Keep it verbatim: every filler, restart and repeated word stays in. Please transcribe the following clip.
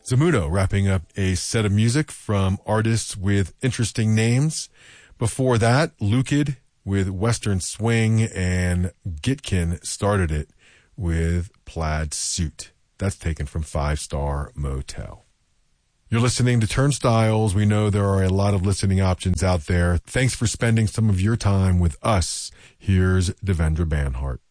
Zamudo wrapping up a set of music from artists with interesting names. Before that, Lukid with Western Swing, and Gitkin started it with Plaid Suit. That's taken from Five Star Motel. You're listening to Turnstiles. We know there are a lot of listening options out there. Thanks for spending some of your time with us. Here's Devendra Banhart.